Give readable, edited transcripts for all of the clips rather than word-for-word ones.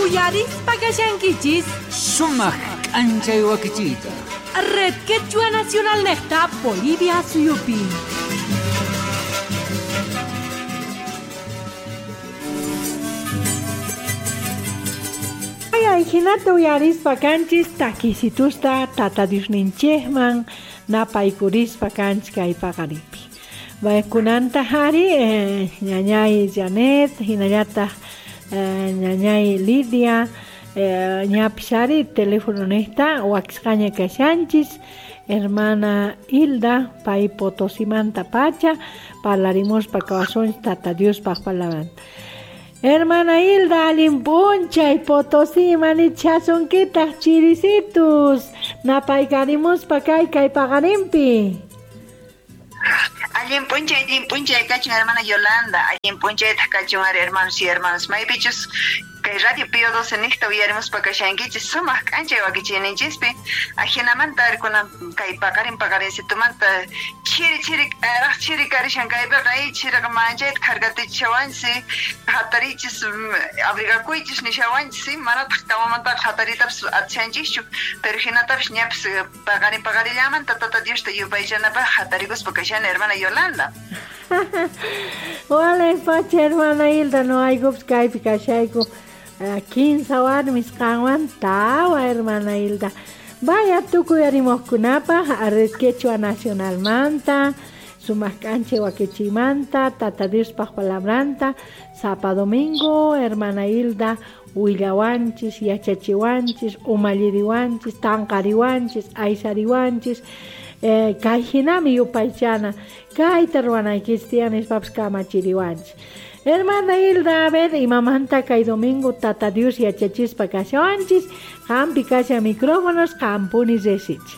uyarispa kashankichis sumaq k'anchay wakichiyta Red Quechua Nacional Nesta Bolivia Suyupi. Hinata uyarispa kanchis takisitusta tatadishninchehman napaykurispa kanchis kay paqaripi. Kunanta hari ñañay Janet hinallata ñañay Lidia ñapishari teléfono nesta waxqaña kashanchis hermana Hilda pay Potosimanta pacha parlarimuspa kawasonchis tata Diospaq palabran. Hermana Hilda Alimpunchay Potosí manichazonkita chirisitus napaykarimuspa kay paqarimpi. Alimpunchay kachun hermana Yolanda, Alimpunchay kachun hermanos y hermanas maypichus kay Radio Pío 12 nihta uyarimuspa kashankichis sumaq k'anchay wakichiyninchispi ajinamanta arkuna kay paqarinsitumanta chiri karishan kaypiqa chiriqa manchayta kargatichawansi hatarichis abrigakuychis nishawanchis manataq tawamantaqa hataritapas atishanchischu pero hinatapish ñapis paqarillamanta tata Diosta yupaychanapaq hatarikuspa kashani hermana Yolanda. Wala pacha hermana Hilda no hay gups kaypi kashayku 15 warmis kanwan tawa hermana Hilda. Vaya tukuyarimuqkunapaq Red Quechua Nacional manta sumaq k'anchay wakichiymanta tata Diospaq palabranta sapa domingo hermana Hilda willawanchis yachachiwanchis umalliriwanchis tanqariwanchis aysariwanchis kay hinami yupaychana kayta ruwanaykis tiyanispapas kamachiriwanchis. Hermana Hilda, a ver, imamanta kay domingo tata Dios yachachispa kashawanchis hampi kasha micrófonos hampunis resich.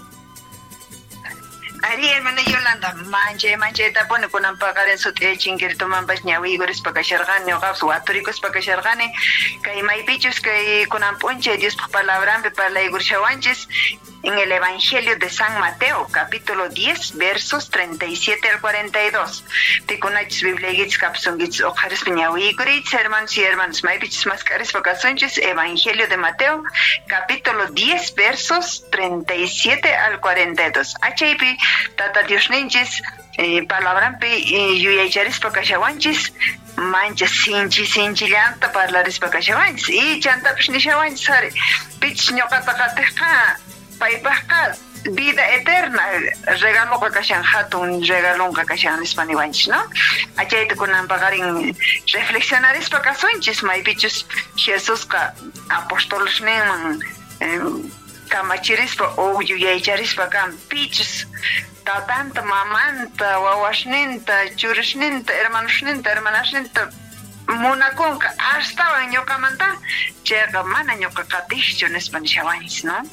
Ari hermana Yolanda, manchayta pone kunan paqarin sut'ay chinkirtumanpas ñawiykurispa kasharqani ñuqapas waturikurispa kasharqani kay maypichus kay kunan p'unchay Diospaq palabranpi parlaykurishawanchis en el Evangelio de San Mateo, capítulo 10, versos 37 al 42. Tikunachis Bibliagichis kapsungichis oqarispa ñawiykuriychis hermanos y hermanas maypichis mascarispa kasunchis Evangelio de Mateo, capítulo 10, versos 37 al 42. Achaypi tata Diosninchis palabranpi yuyaycharispa kashawanchis mancha sinchillanta parlarispa kashawanchis y chantapish nishawanchis hari pichis ñuqata qatiqa paypaqqa vida eterna regaloqa kashan hatun regalonqa kashan nispaniwanchis no achayta kunan paqarin reflexionarispa kasunchis maypichus Jesusqa apostolosninman kamachirispa o yuyaycharispa kan pichus tatanta mamanta wawashninta churishninta hermanashninta munakunqa astawan ñuqamanta chayqa mana ñuqa qatishchu nispa nishawanchis no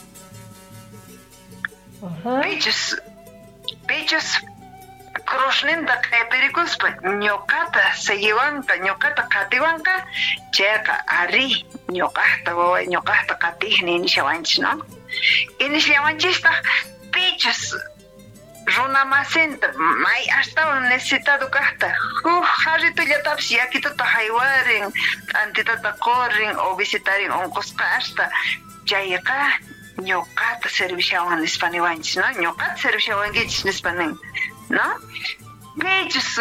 pichus krusninta qaypirikuspa ñuqata seguiwanqa ñuqata qatiwanqa chayqa ari ñuqaqta waway ñuqaqta qatijni nishawanchis no inishawanchistaq pichus runa masinta may astawan necesitado kaqta huk harritullatapish yakituta haywarin t'antitata qurin o visitarin unqusqa asta chayqa ñuqata servishawan nispaniwanchis no ñuqata servishawankichis nispanin no pichus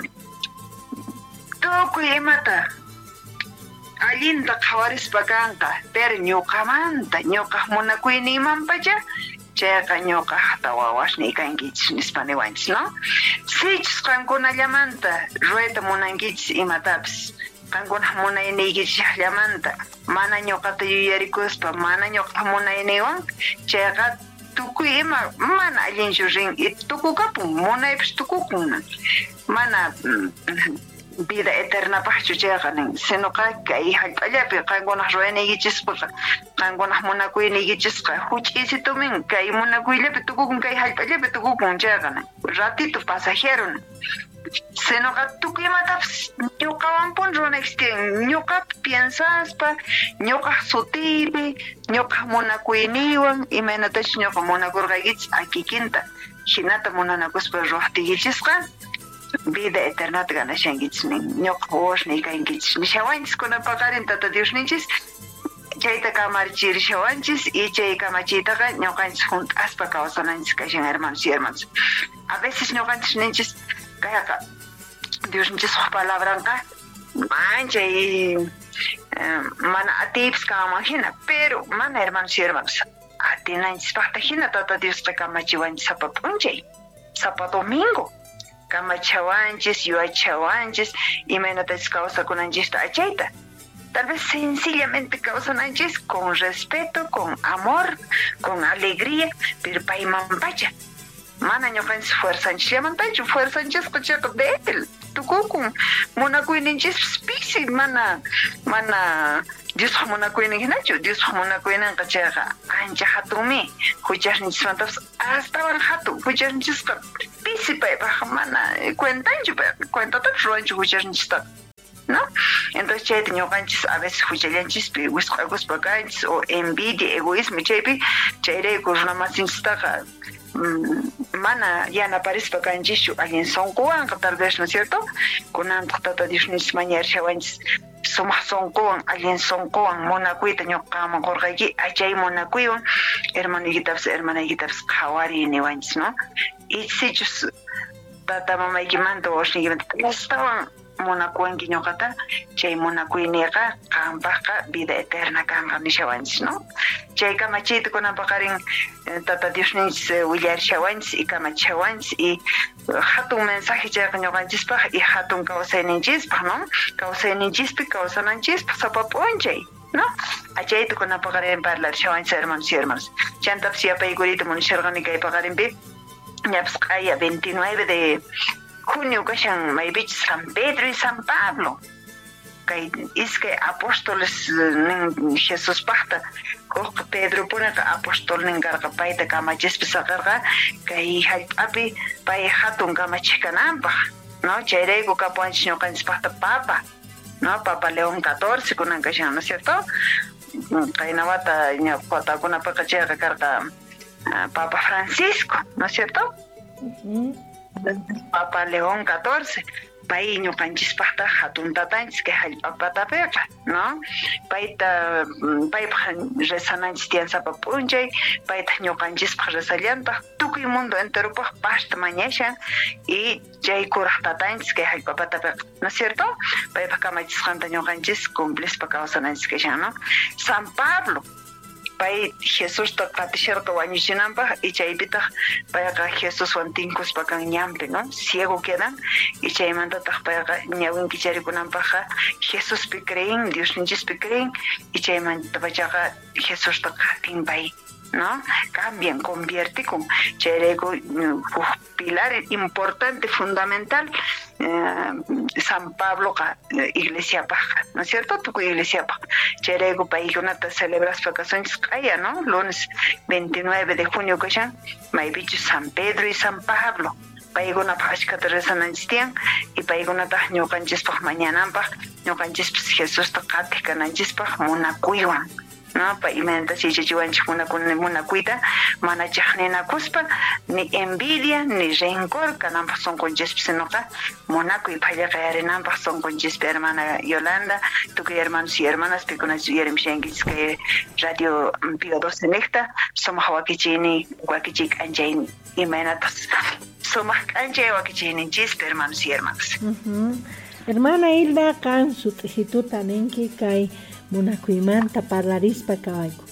tukuy imata allinta qhawarispa kanqa pero ñuqamanta ñuqaq munakuyninmanpacha chayqa ñuqaqta wawashni kankichis nispaniwanchis no sichus qankunallamanta rueta munankichis imatapis qankunaq munayniykichisllaqllamanta mana ñuqata yuyarikuspa mana ñuqaq munayniwan chayqa tukuy ima mana allinchu rin y tukukapun munaypish tukukun mana vida eternapaqchu chayqa nin sinoqa kay hallp'allapi qankunaq ruwayniykichispaqa qankunaq munakuyniykichasqa huch'isitumin kay munakuyllapi tukukun kay hallp'allapi tukukun chayqa nin ratito pasajero sinoqa tukuymatapas ñuqawanpun runaykistian ñuqapi piensaspa ñuqaq sutipi ñuqaq munakuyniwan imaynatachu ñuqa munakurqaykichis akikinta hinata munanakuspa ruwaqtiykichisqa vida eternata ganashankichis nin ñuqa wawashni kankichis nishawanchis kunan paqarin tata Diosninchis chayta kamarchirishawanchis y chay kamachitaqa ñuqanchis hunt'aspa kawsananchis kashan hermanos y hermanas. A veces ñuqanchis ninchis kayqa Dios ninchis palabranqa mancha y mana atipis kamajina, pero mana hermanos y hermanas. Atinanchis paqtajina tata Diosqa kamachiwanchis sapa p'unchay, sapa domingo. Kamachawanchis, yuachawanchis, imaynatachis kawsakunanchista achayta. Tal vez sencillamente kawsananchis con respeto, con amor, con alegría, pero paymanpacha. Mana ñuqanchis fuerzanchis llamantachu, fuerzanchis qachaqa débil. Tukukun munakuyninchis pisi mana Dios munakuynin hinachu, Dios munakuynin qachaqa ancha hatunmi, huchasninchis astawan hatun, huchasninchisqa pisi paypaq mana cuentanchu payqa, cuentatapas ruanchu huchasninchista. ¿No? Entonces chayta ñuqanchis a veces huchallanchis wisq'akuspa kanchis o envidia, egoísmo chaypi chayrayku runamasinchistaqa mana yanaparispa kanchischu alguien sonkuwanqa tal vez, ¿no es cierto? Kunantaq tata Diosninchis mañarishawanchis sumaq sonkuwan, alguien sonkuwan munakuyta ñuqaman qurqayki achay munakuywan hermanaykitapas qhawariy niwanchis, ¿no? Ichsichus tata mamaykimanta washniykimanta astawan munakuwanki ñuqata chay munakuyniqa qanpaqqa vida eterna kanqa nishawanchis, ¿no? Chay kamachiyta kunanpaqarin tata Diosninchis willarishawanchis y kamachishawanchis y hatun mensaje chayqa ñuqanchispaq y hatun kawsayninchispaq, ¿no? Kawsayninchispi kawsananchispaq sapa p'unchay, ¿no? Achayta kunanpaqarin parlarishawanchis hermanos y hermanas. Chantapas yapaykurita munisharqani kay paqarinpi ñapas q'aya 29 de junio kashan maypichis San Pedro y San Pablo. Kay iskay apóstoles nin Jesús paqta kuq Pedro punaqa apóstol nin karqa payta kamachispi saqarqa kay hallp'api pay hatun kamachishkananpaq, ¿no? Chayrayku kapuanchis ñuqanchis paqta Papa, ¿no? Papa León 14 kunan kashan, ¿no es cierto? Qayna wata watakunapaqa chayqa karqa Papa Francisco, ¿no es cierto? Papa León 14, pay ñuqanchispaqta hatun tatanchis kay hallp'apatapiqa, ¿no? Payta paypaq rezananchis tiyan sapa p'unchay, payta ñuqanchispaq rezallantaq tukuy mundo enteropaq pashta mañashan y chay kuraq tatanchis kay hallp'apatapiqa, ¿no es cierto? Paypaq kamachisqanta ñuqanchis cumplispa kawsananchis kashan, ¿no? San Pablo pay Jesusta qatisharqa wañuchinanpaq y chaypitaq payqa Jesuswan tinkuspa kan ñampi, ¿no? Ciego quedan y chaymantataq payqa ñawinki charikunanpaqqa Jesuspi crein, Diosninchispi crein y chaymantapachaqa Jesusta qatin pay, ¿no? Cambian, convierte con chayrayku pilar importante, fundamental San Pablo iglesia paja, ¿no es cierto? Tu iglesia paja. Chayrayku paykunata celebras vacaciones q'aya, ¿no? Lunes 29 de junio kashan maypichu San Pedro y San Pablo. Paykunapaq ashkata rezananchis tiyan y paykunataq ñuqanchispaq mañananpaq ñuqanchispis Jesusta qatiq kananchispaq munakuywan, ¿no? Pa imanta chichichiwanchik munakuyta mana chaqninakuspa ni envidia ni rencor kananpaq sunqunchispis sinoqa munakuy phalla qayarinanpaq sunqunchispis hermana Yolanda, tukuy hermanos y hermanas pikunas yurimushankichis kay radio Pío 12 Necta sumaq wakichik anchay imaynatas sumaq k'anchay wakichiyninchis hermanos y hermanas. Hermana Hilda kan sut'ijituta ninki kay munakuymanta parlarispa kawayku.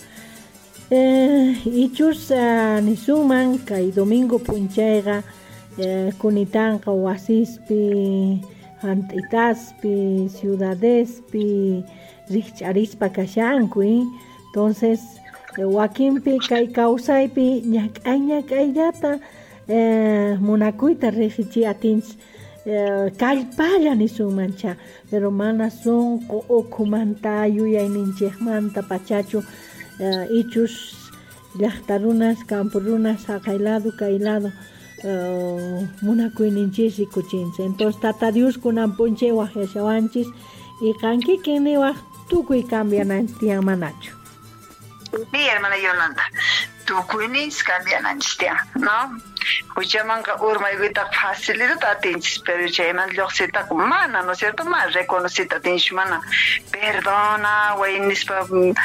Ichus nisuman kay domingo punchayqa kunitanqa wasispi, hantitaspi, ciudadespi, rikch'arispa kashankuy. Entonces wakinpi kay kawsaypi ñak'ayllata munakuyta riqichi atinchis kallpalla nisumancha, pero mana sonqo ukumanta yuyayninchikmanta pachachu ichus llaqta runas, campo runas, haqaylado kaylado munakuyninchis rikuchinchis. Entonces tata Dios kunan punchaywan yashawanchis y qankikin niwaq tukuy cambiananchis tiyan manachu. Sí, hermana Yolanda, tukuyninchis cambiananchis tiyan, ¿no? Huchamanqa urmaykuyta facilidad atinchis, pero chayman lluqsitaqa mana, ¿no es cierto? Más reconocita atinchis mana perdona waynispa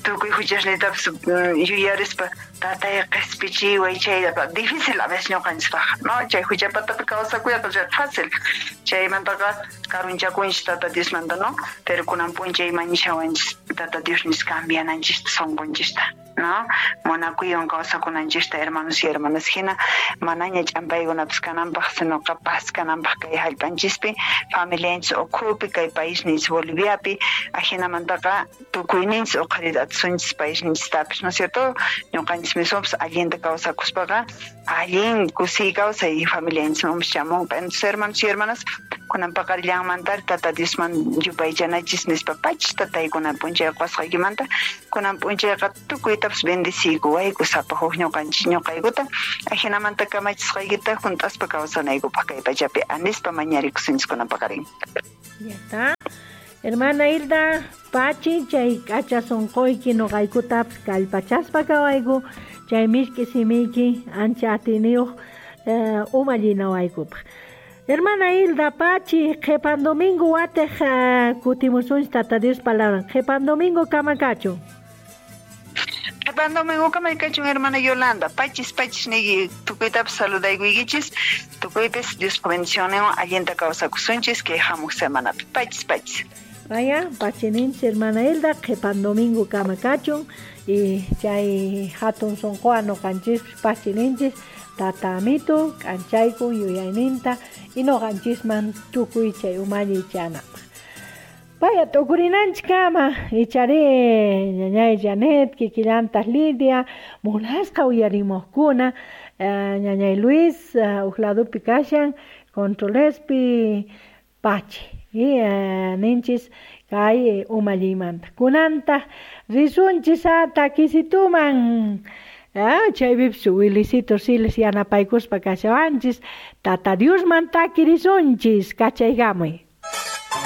tukuy huchasnitapas yuyarispa tatay qhispichiy waychayta difícil a veces ñuqanchikpaq no chay huchapatapi kawsakuyata fácil chaymantaqa karunchakunchik tata Diosmanta no pero kunan puncha imanishawanchis tata Dios nis cambiananchista sonqunchista no monakuywan kawsakunanchista hermanos y hermanas hina manaña ch'ampaykunapas kananpaq sino paz kananpaq kay hallp'anchispi familianchis ukhupi kay paisninchis Boliviapi ajinamantaqa tukuyninchis uqharita atsunchis paisninchistapish ¿no es cierto? Ñuqanchis mismos allinta kawsakuspaqa allin kusiy kawsay familianchis chamunqa entonces hermanos y hermanas kunan paqarillanmantar tata Diosman yupaychanachis nispa pachis tataykunan punchayqa qhasqaykimanta kunan punchayqa tukuytapas bendeciku wayku sapa huk ñuqaykuta ajinamanta kamachisqaykita juntaspa kawsanaykupaq kay pachapi anispa mañarikusunchis kunan paqarin. Ya está. Hermana Hilda, pachi chay k'acha sunquyki nuqaykutapas kallpachaspa kawayku chay mishki simiyki ancha atiniyuq umallinawaykupak. Hermana Hilda, pachi qhipan domingo watiq kutimusunchis tata Dios palabra qhipan domingo kamakachu. Qhipan domingo kamakachu hermana Yolanda, pachis nigi tukuytapas saludaykuykichispa tukuypis Diospa bendicionen allinta kawsakusunchis kay hamuq semanapi pachis. Vaya, pachininchis hermana Hilda, qhipan domingo kamakachu y chay hatun sunquwan nuqanchis pachininchis tata amitu k'anchayku yuyayninta y nuqanchisman tukuy chay umalli chanapaq. Vaya, tukurinanchik kama ichari ñañay Janet, kikillantas Lidia, mulasqa uyarimuqkuna, ñañay Luis, ukladupi kashan, controlespi pachi. Y ninchis kay umallimanta kunanta risunchis takisituman chaypipas Wilisito Siles yanapaykuspa kashawanchis tata Diosman taki risunchis kachaykamuy.